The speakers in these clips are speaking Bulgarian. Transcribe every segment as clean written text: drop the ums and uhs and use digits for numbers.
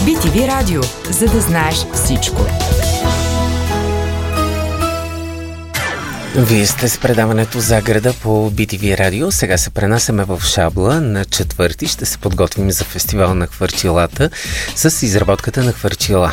BTV Радио, за да знаеш всичко. Вие сте с предаването Заграда по BTV Радио. Сега се пренасяме в Шабла. На 4 ще се подготвим за фестивал на хвърчилата с изработката на хвърчила.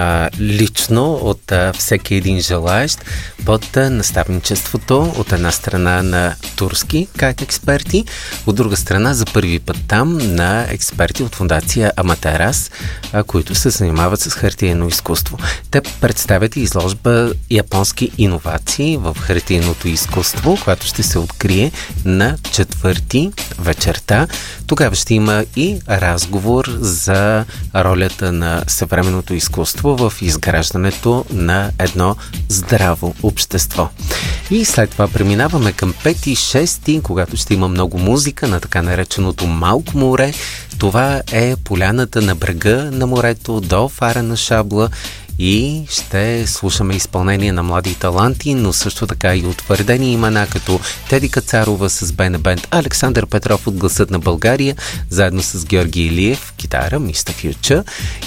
Лично от всеки един желаещ под наставничеството от една страна на турски кайт експерти, от друга страна за първи път там на експерти от фондация Аматерас, които се занимават с хартиено изкуство. Те представят изложба японски иновации в хартиеното изкуство, която ще се открие на 4 вечерта. Тогава ще има и разговор за ролята на съвременното изкуство в изграждането на едно здраво общество. И след това преминаваме към 5 и 6, когато ще има много музика на така нареченото Малко море. Това е поляната на брега на морето до фара на Шабла и ще слушаме изпълнение на млади таланти, но също така и утвърдени имена, като Теди Кацарова с Бене Бенд, Александър Петров от Гласът на България, заедно с Георги Илиев, китара, Mr. Future,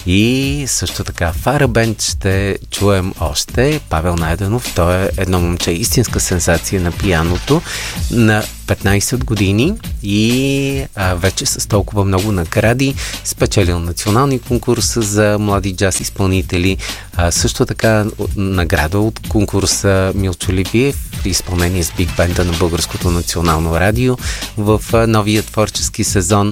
и също така Фара Бенд ще чуем още Павел Найденов. Той е едно момче, истинска сенсация на пианото, на 15 години и вече с толкова много награди, спечелил национални конкурса за млади джаз изпълнители, също така награда от конкурса Милчо Ливиев при изпълнение с Биг Бенда на Българското национално радио в новия творчески сезон.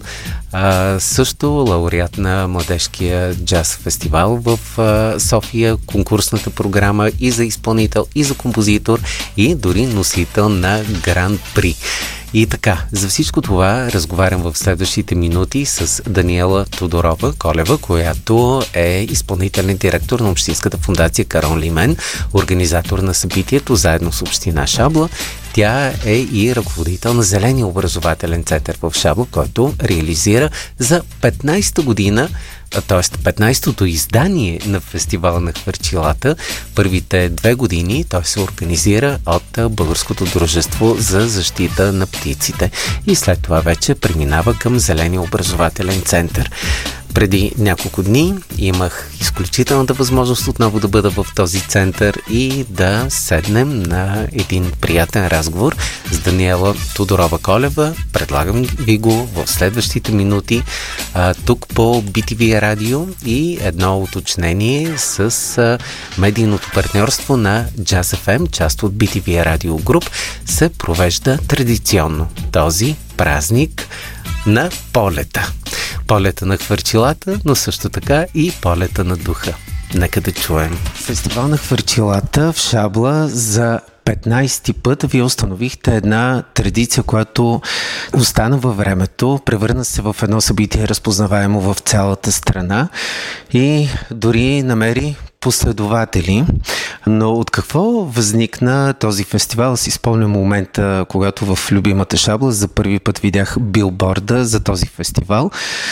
Също лауреат на Младежкия джаз фестивал в София, конкурсната програма и за изпълнител, и за композитор, и дори носител на Гран При. И така, за всичко това разговарям в следващите минути с Даниела Тодорова Колева, която е изпълнителен директор на Общинската фондация Карон Лимен, организатор на събитието заедно с Община Шабла. Тя е и ръководител на Зеления образователен център в Шабла, който реализира за 15-та година, т.е. 15-то издание на фестивала на хвърчилата. Първите 2 години той се организира от Българското дружество за защита на птиците и след това вече преминава към Зеления образователен център. Преди няколко дни имах изключителната възможност отново да бъда в този център и да седнем на един приятен разговор с Даниела Тодорова Колева. Предлагам ви го в следващите минути тук по BTV Радио и едно уточнение с медийното партньорство на Jazz FM, част от BTV Радио Груп, се провежда традиционно този празник на полета. Полета на хвърчилата, но също така и полета на духа. Нека да чуем. Фестивал на хвърчилата в Шабла за 15-ти път вие установихте една традиция, която остана във времето, превърна се в едно събитие разпознаваемо в цялата страна и дори намери последователи. Но от какво възникна този фестивал? Си спомням момента, когато в любимата Шабла за първи път видях билборда за този фестивал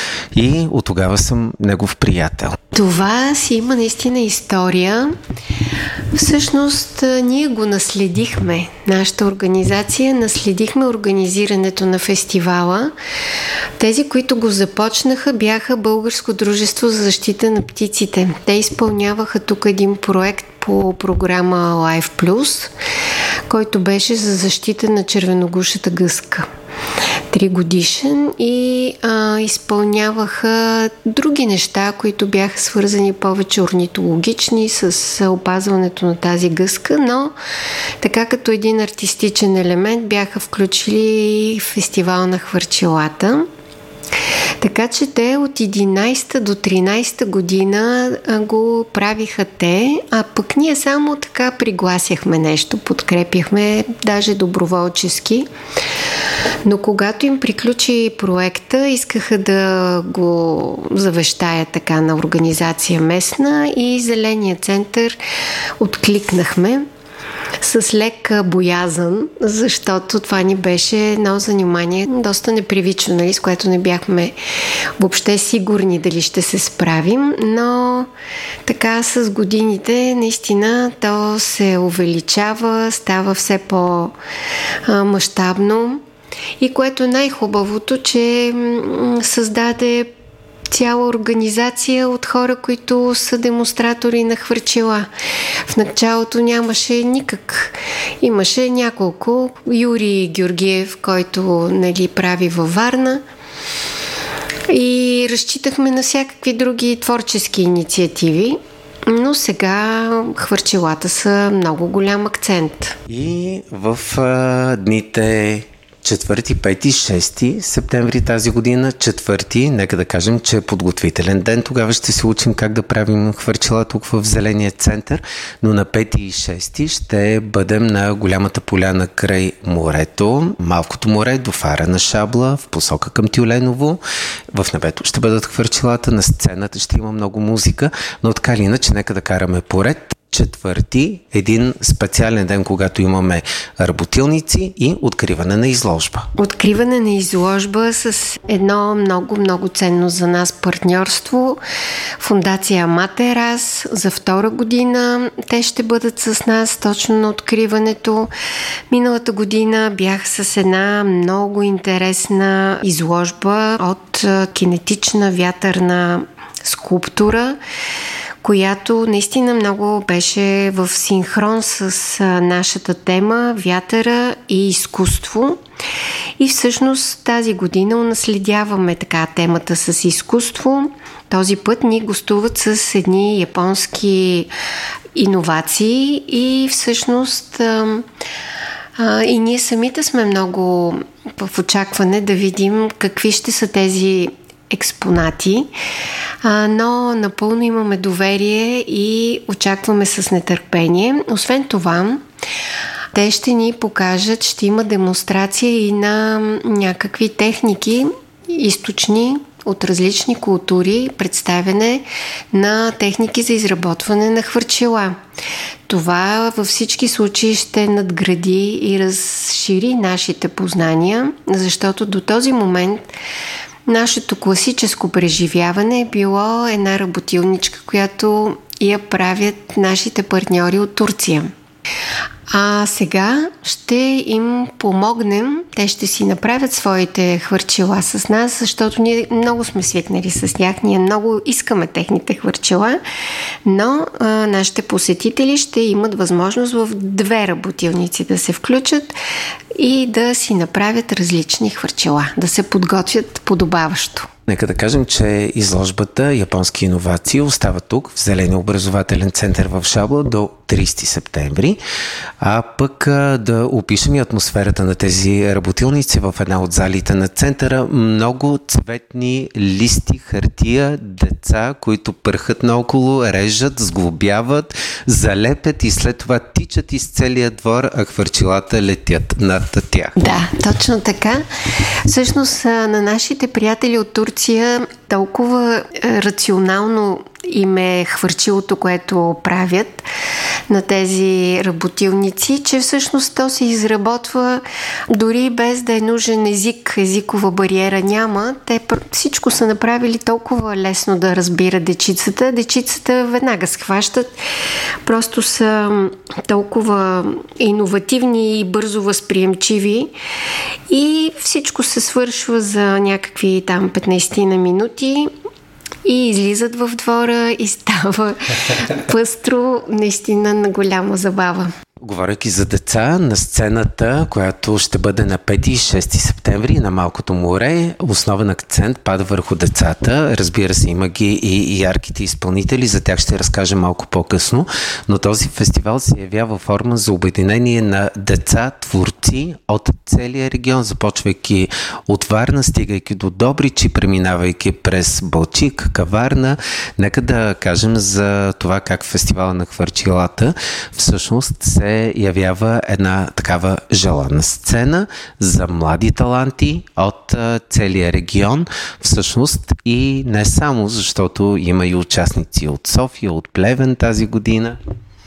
и от тогава съм негов приятел. Това си има наистина история. Всъщност ние го наследихме. Нашата организация наследихме организирането на фестивала. Тези, които го започнаха, бяха Българско дружество за защита на птиците. Те изпълняваха тук един проект по програма Life Plus, който беше за защита на червеногушата гъска. 3 годишен и изпълняваха други неща, които бяха свързани повече орнитологични с опазването на тази гъска, но така като един артистичен елемент бяха включили фестивал на хвърчилата. Така че те от 11-та до 13-та година го правиха те, а пък ние само така пригласяхме нещо, подкрепяхме, даже доброволчески. Но когато им приключи проекта, искаха да го завещаят така на организация местна и Зеления център откликнахме с лека боязън, защото това ни беше едно занимание доста непривично, нали, с което не бяхме въобще сигурни дали ще се справим, но така с годините наистина то се увеличава, става все по-мащабно и което е най-хубавото, че създаде цяла организация от хора, които са демонстратори на хвърчила. В началото нямаше никак. Имаше няколко. Юрий Георгиев, който прави във Варна. И разчитахме на всякакви други творчески инициативи. Но сега хвърчилата са много голям акцент. И в дните 4, 5, 6 септември тази година, 4, нека да кажем, че е подготвителен ден. Тогава ще се учим как да правим хвърчила тук в Зеления център, но на 5 и 6 ще бъдем на голямата поляна край морето, Малкото море, до фара на Шабла, в посока към Тюленово. В небето ще бъдат хвърчилата, на сцената ще има много музика, но така или иначе, нека да караме поред. 4, един специален ден, когато имаме работилници и откриване на изложба. Откриване на изложба с едно много ценно за нас партньорство. Фондация Аматерас за 2 година. Те ще бъдат с нас точно на откриването. Миналата година бях с една много интересна изложба от кинетична вятърна скулптура, която наистина много беше в синхрон с нашата тема вятъра и изкуство. И всъщност тази година унаследяваме така темата с изкуство. Този път ни гостуват с едни японски иновации и всъщност и ние самите сме много в очакване да видим какви ще са тези експонати, но напълно имаме доверие и очакваме с нетърпение. Освен това, те ще ни покажат, ще има демонстрация и на някакви техники източни от различни култури, представяне на техники за изработване на хвърчила. Това във всички случаи ще надгради и разшири нашите познания, защото до този момент нашето класическо преживяване е било една работилничка, която я правят нашите партньори от Турция. А сега ще им помогнем, те ще си направят своите хвърчила с нас, защото ние много сме свикнали с тях, ние много искаме техните хвърчила, но нашите посетители ще имат възможност в 2 работилници да се включат и да си направят различни хвърчила, да се подготвят подобаващо. Нека да кажем, че изложбата Японски иновации остава тук в Зеления образователен център в Шабла до 30 септември, а пък да опишем и атмосферата на тези работилници в една от залите на центъра. Много цветни листи, хартия, деца, които пърхат наоколо, режат, сглобяват, залепят и след това тичат из целия двор, а хвърчилата летят над тях. Да, точно така. Всъщност на нашите приятели от Турция толкова рационално им е хвърчилото, което правят на тези работилници, че всъщност то се изработва дори без да е нужен език, езикова бариера няма. Те всичко са направили толкова лесно да разбира дечицата. Дечицата веднага схващат. Просто са толкова иновативни и бързо възприемчиви и всичко се свършва за някакви там 15 на минути и излизат в двора и става пъстро, наистина на голяма забава. Говорейки за деца, на сцената, която ще бъде на 5 и 6 септември на Малкото море, основен акцент пада върху децата. Разбира се, има ги и ярките изпълнители, за тях ще разкажа малко по-късно, но този фестивал се явява форма за обединение на деца, творци от целия регион, започвайки от Варна, стигайки до Добрич и преминавайки през Балчик, Каварна. Нека да кажем за това как фестивала на хвърчилата всъщност се явява една такава желана сцена за млади таланти от целия регион. Всъщност и не само, защото има и участници от София, от Плевен тази година.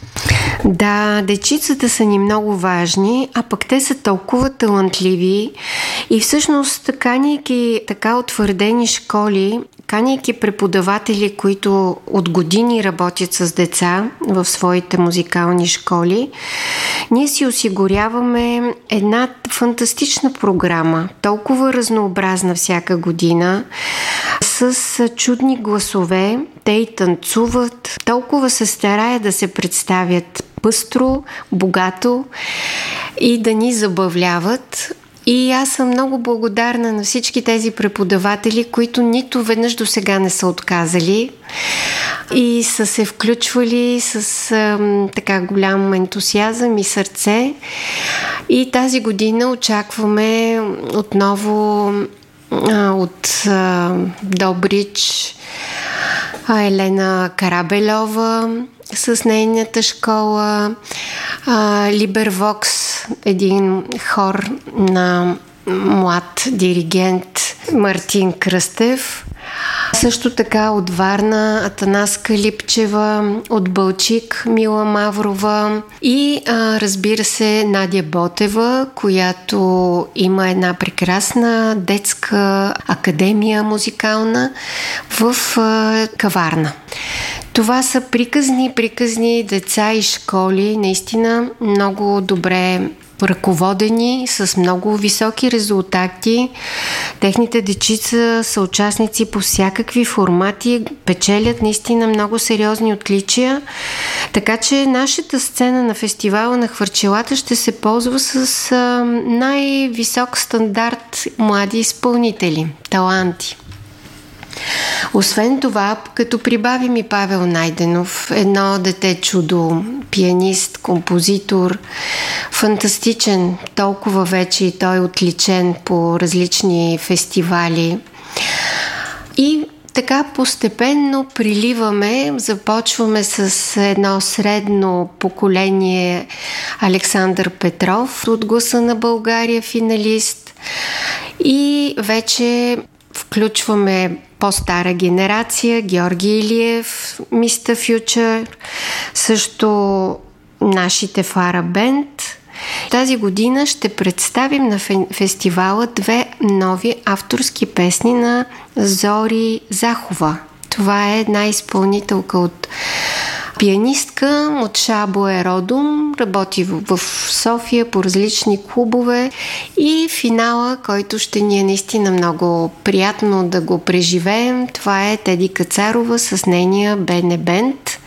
Да, дечицата са ни много важни, а пък те са толкова талантливи и всъщност канейки така утвърдени школи, канейки преподаватели, които от години работят с деца в своите музикални школи, ние си осигуряваме една фантастична програма, толкова разнообразна всяка година, с чудни гласове. Те и танцуват. Толкова се стараят да се представят пъстро, богато и да ни забавляват. И аз съм много благодарна на всички тези преподаватели, които нито веднъж до сега не са отказали и са се включвали с така голям ентусиазъм и сърце. И тази година очакваме отново от Добрич Елена Карабельова с нейната школа, Либервокс, един хор на млад диригент Мартин Кръстев. Също така от Варна Атанаска Липчева, от Балчик Мила Маврова и разбира се Надя Ботева, която има една прекрасна детска академия музикална в Каварна. Това са приказни деца и школи, наистина много добре ръководени, с много високи резултати. Техните дечица са участници по всякакви формати, печелят наистина много сериозни отличия. Така че нашата сцена на фестивала на хвърчелата ще се ползва с най-висок стандарт млади изпълнители, таланти. Освен това, като прибавим и Павел Найденов, едно дете чудо, пианист, композитор, фантастичен, толкова вече и той отличен по различни фестивали. И така постепенно приливаме, започваме с едно средно поколение Александър Петров от Гласа на България, финалист, и вече включваме по-стара генерация, Георги Илиев, Мистер Фючър, също нашите Фара Бенд. Тази година ще представим на фестивала 2 нови авторски песни на Зори Захова. Това е една изпълнителка от пианистка от Шабо е родом, работи в София по различни клубове, и финала, който ще ни е наистина много приятно да го преживеем, това е Теди Кацарова с нейния Бене Бенд.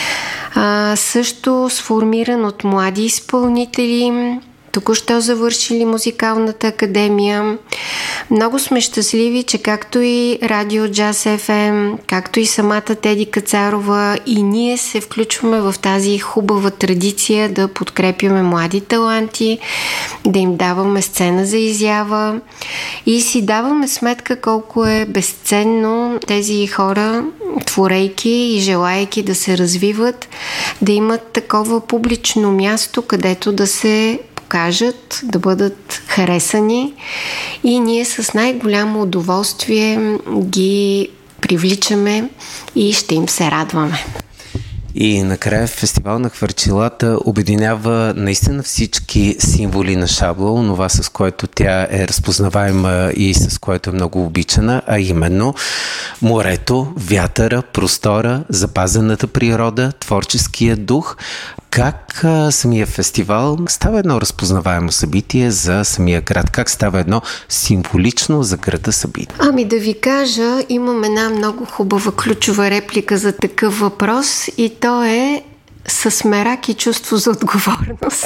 Също сформиран от млади изпълнители, току-що завършили музикалната академия. Много сме щастливи, че както и Радио Джаз FM, както и самата Теди Кацарова, и ние се включваме в тази хубава традиция да подкрепяме млади таланти, да им даваме сцена за изява и си даваме сметка колко е безценно тези хора, творейки и желайки да се развиват, да имат такова публично място, където да се покажат, да бъдат харесани, и ние с най-голямо удоволствие ги привличаме и ще им се радваме. И накрая фестивал на хвърчилата обединява наистина всички символи на Шабла, онова с което тя е разпознаваема и с което е много обичана, а именно морето, вятъра, простора, запазената природа, творческия дух. Как самия фестивал става едно разпознаваемо събитие за самия град? Как става едно символично за града събитие? Ами да ви кажа, имам една много хубава ключова реплика за такъв въпрос, и то е с мерак и чувство за отговорност.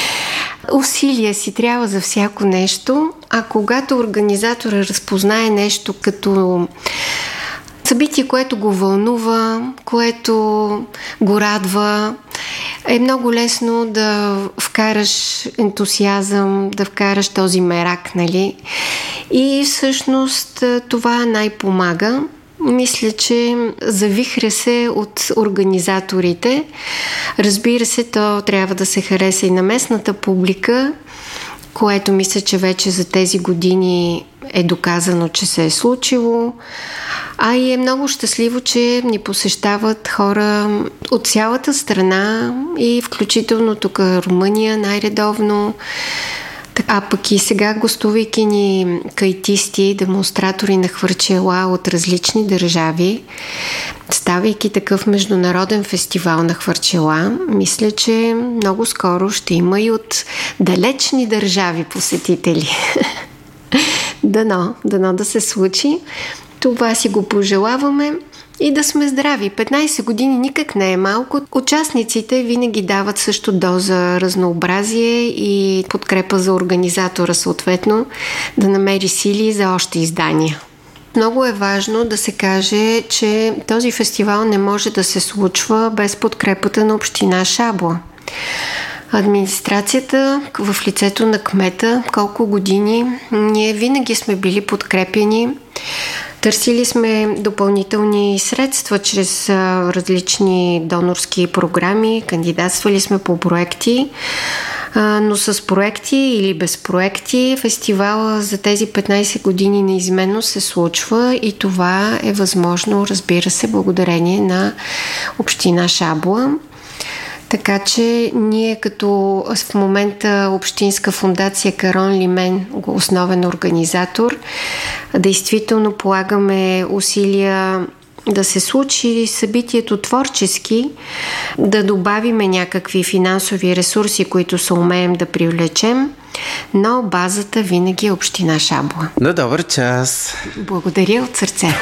Усилие си трябва за всяко нещо, а когато организатора разпознае нещо като събитие, което го вълнува, което го радва, е много лесно да вкараш ентусиазъм, да вкараш този мерак, нали? И всъщност това най-помага. Мисля, че завихря се от организаторите. Разбира се, то трябва да се хареса и на местната публика, което мисля, че вече за тези години е доказано, че се е случило. А и е много щастливо, че ни посещават хора от цялата страна, и включително тук Румъния най-редовно. А пък и сега, гостувайки ни кайтисти, демонстратори на хвърчела от различни държави, ставайки такъв международен фестивал на хвърчела, мисля, че много скоро ще има и от далечни държави посетители. Дано да се случи. Това си го пожелаваме и да сме здрави. 15 години никак не е малко. Участниците винаги дават също доза разнообразие и подкрепа за организатора, съответно, да намери сили за още издания. Много е важно да се каже, че този фестивал не може да се случва без подкрепата на община Шабла. Администрацията в лицето на кмета, колко години ние винаги сме били подкрепени. Търсили сме допълнителни средства чрез различни донорски програми, кандидатствали сме по проекти, но с проекти или без проекти фестивала за тези 15 години неизменно се случва и това е възможно, разбира се, благодарение на община Шабла. Така че ние като в момента Общинска фондация Карон Лимен, основен организатор, действително полагаме усилия да се случи събитието творчески, да добавиме някакви финансови ресурси, които се умеем да привлечем, но базата винаги е община Шабла. На добър час! Благодаря от сърце!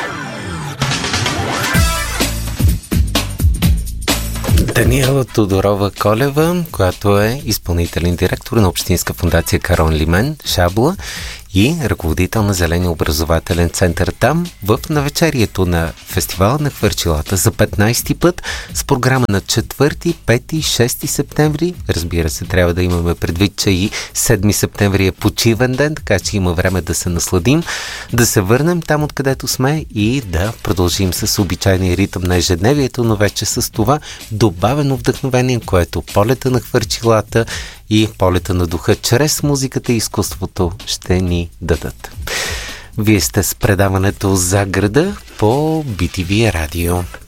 Даниела Тодорова-Колева, която е изпълнителен директор на Общинска фондация Карон Лимен, Шабла и ръководител на Зеления образователен център там в навечерието на фестивала на хвърчилата за 15-ти път с програма на 4, 5 и 6 септември. Разбира се, трябва да имаме предвид, че и 7 септември е почивен ден, така че има време да се насладим, да се върнем там, откъдето сме и да продължим с обичайния ритъм на ежедневието, но вече с това добавено вдъхновение, което полета на хвърчилата и полета на духа чрез музиката и изкуството ще ни дадат. Вие сте с предаването За града по BTV радио.